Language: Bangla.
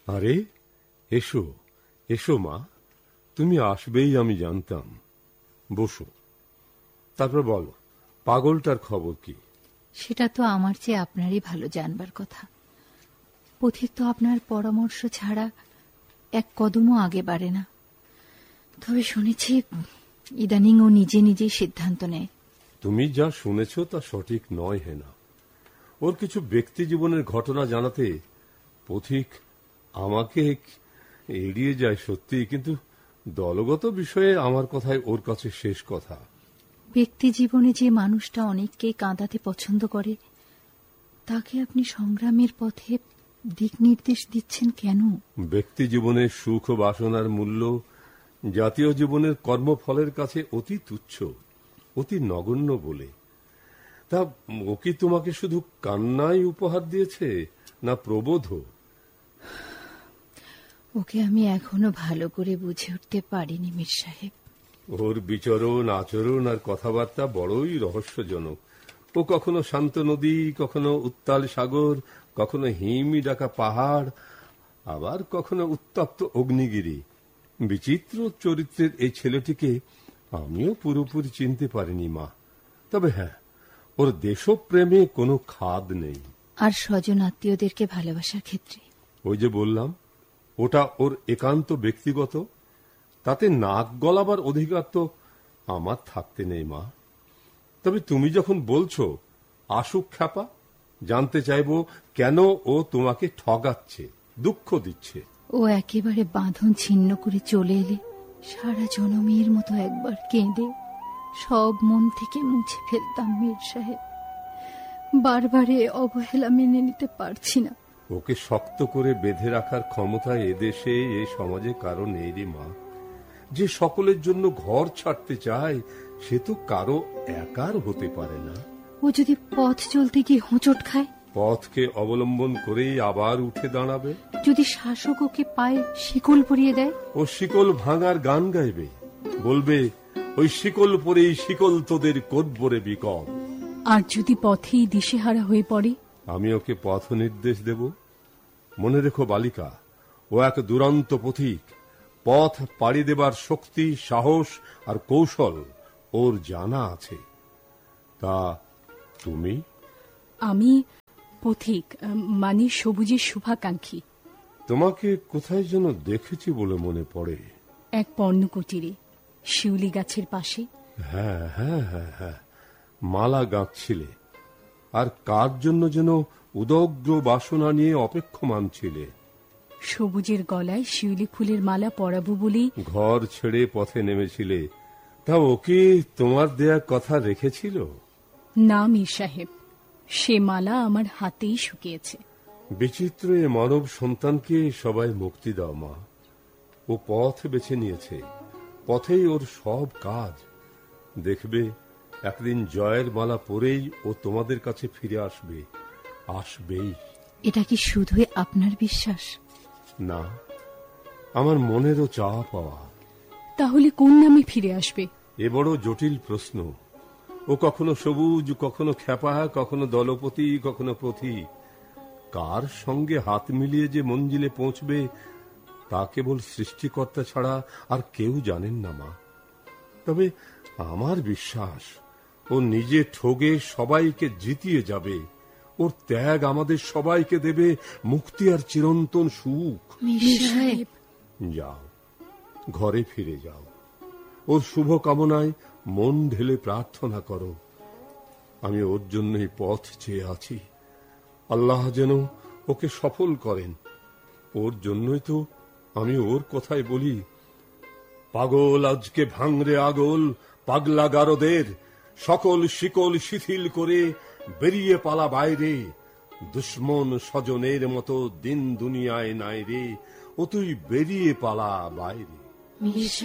আরে এসো এসো মা, তুমি আসবেই আমি জানতাম। বসো, তারপর বলো পাগলটার খবর কি? সেটা তো আমার চেয়ে আপনারই ভালো জানবার কথা। পথিক তো আপনার পরামর্শ ছাড়া এক কদমও আগে বাড়ে না। তবে শুনেছি ইদানিং ও নিজে নিজেই সিদ্ধান্ত নেয়। তুমি যা শুনেছ তা সঠিক নয় হেনা। ওর কিছু ব্যক্তি জীবনের ঘটনা জানাতে পথিক আমাকে এড়িয়ে যায় সত্যি, কিন্তু দলগত বিষয়ে আমার কথাই ওর কাছে শেষ কথা। ব্যক্তি জীবনে যে মানুষটা অনেককে কাঁদাতে পছন্দ করে, তাকে আপনি সংগ্রামের পথে দিক নির্দেশ দিচ্ছেন কেন? ব্যক্তি জীবনের সুখ ও বাসনার মূল্য জাতীয় জীবনের কর্মফলের কাছে অতি তুচ্ছ, অতি নগণ্য বলে। তা ও কি তোমাকে শুধু কান্নাই উপহার দিয়েছে, না প্রবোধ? ওকে আমি এখনো ভালো করে বুঝে উঠতে পারিনি মীর সাহেব। ওর বিচরণ, আচরণ আর কথাবার্তা বড়ই রহস্যজনক। ও কখনো শান্ত নদী, কখনো উত্তাল সাগর, কখনো হিমি ডাকা পাহাড়, আবার কখনো উত্তপ্ত অগ্নিগিরি। বিচিত্র চরিত্রের এই ছেলেটিকে আমিও পুরোপুরি চিনতে পারিনি মা। তবে হ্যাঁ, ওর দেশপ্রেমে কোনো খাদ নেই। আর স্বজন আত্মীয়দেরকে ভালোবাসার ক্ষেত্রে? ওই যে বললাম, ওটা ওর একান্ত ব্যক্তিগত। তাতে নাক গলাবার অধিকার তো আমার থাকতে নেই মা। তবে তুমি যখন বলছো আসুক খ্যাপা, জানতে চাইবো কেন ও তোমাকে ঠগাচ্ছে, দুঃখ দিচ্ছে। ও একেবারে বাঁধন ছিন্ন করে চলে এলে সারা জনমের মতো একবার কেঁদে সব মন থেকে মুছে ফেলতাম মীর সাহেব। বারবারে অবহেলা মেনে নিতে পারছি না। ওকে শক্ত করে বেঁধে রাখার ক্ষমতা এদেশে, এ সমাজে কারো নেই রে মা। যে সকলের জন্য ঘর ছাড়তে চায় সে তো কারো একার হতে পারে না। ও যদি পথ চলতে গিয়ে হোঁচট খায়? পথকে অবলম্বন করেই আবার উঠে দাঁড়াবে। যদি শাসক ওকে পায়ে শিকল পরিয়ে দেয়? ও শিকল ভাঙার গান গাইবে, বলবে ওই শিকল পরেই শিকল তোদের করবরে বিকল। আর যদি পথেই দিশেহারা হয়ে পড়ে? আমি ওকে পথ নির্দেশ দেব। মনে রেখো বালিকা, ও এক দুরন্ত পথিক। পথ পাড়ি দেবার শক্তি, সাহস আর কৌশল ওর জানা আছে। তা তুমি? আমি পথিক, মানে সবুজের শুভাকাঙ্ক্ষী। তোমাকে কোথায় যেন দেখেছি বলে মনে পড়ে। এক পর্ণকুটিরে, শিউলি গাছের পাশে। হ্যাঁ হ্যাঁ হ্যাঁ হ্যাঁ, মালা গাঁথছিলে, আর কার জন্য যেন উদগ্র বাসনা নিয়ে অপেক্ষমান ছিলে। সবুজের গলায় শিউলি ফুলের মালা পরাবো বলেই ঘর ছেড়ে পথে নেমেছিলে। তা ওকে তোমার দেয়া কথা রেখেছিল? না মীর সাহেব, সে মালা আমার হাতেই শুকিয়েছে। বিচিত্র এ মানব সন্তানকে সবাই মুক্তি দাও মা। ও পথ বেছে নিয়েছে, পথেই ওর সব কাজ। দেখবে একদিন জয়ের মালা পরেই ও তোমাদের কাছে ফিরে আসবে, আসবেই। এটা কি শুধুই আপনার বিশ্বাস? না, আমার মনেরও চাওয়া পাওয়া। তাহলে কোন নামে ফিরে আসবে? এ বড় জটিল প্রশ্ন। ও কখনো সবুজ, কখনো খ্যাপা, কখনো দলপতি, কখনো পথিক। কার সঙ্গে হাত মিলিয়ে যে মঞ্জিলে পৌঁছবে তা কেবল সৃষ্টিকর্তা ছাড়া আর কেউ জানেন না মা। তবে আমার বিশ্বাস ও নিজে ঠগে সবাইকে জিতিয়ে যাবে। ওর ত্যাগ আমাদের সবাইকে দেবে মুক্তি আর চিরন্তন সুখ। যাও, ঘরে ফিরে যাও। ওর শুভ কামনায় মন ঢেলে প্রার্থনা করো। আমি ওর জন্যই পথ চেয়ে আছি। আল্লাহ যেন ওকে সফল করেন। ওর জন্যই তো আমি ওর কথাই বলি, পাগল আজকে ভাঙরে আগল, পাগলা গারদের সকল শিকল শিথিল করে বেরিয়ে পালা বাইরে। দুশ্মন স্বজনের মতো দিন দুনিয়ায় নাই রে, ও তুই বেরিয়ে পালা বাইরে।